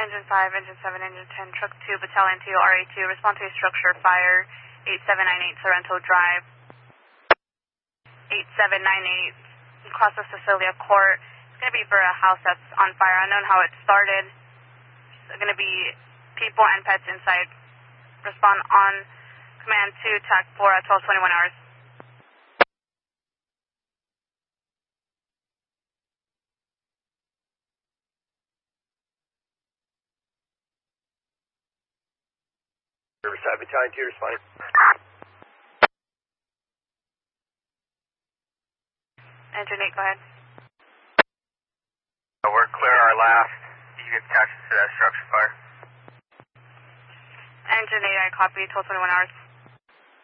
Engine 5, Engine 7, Engine 10, Truck 2, Battalion 2, RA2, respond to a structure, fire, 8798 Sorrento Drive, 8798, across the Cecilia Court. It's going to be for a house that's on fire. Unknown how it started. There's going to be people and pets inside. Respond on command to TAC 4 at 12:21 hours. Riverside Battalion 2 responding. Engine 8, go ahead. We're clear our last. You get attached to that structure fire. Engine 8, I copy, 12:21 hours.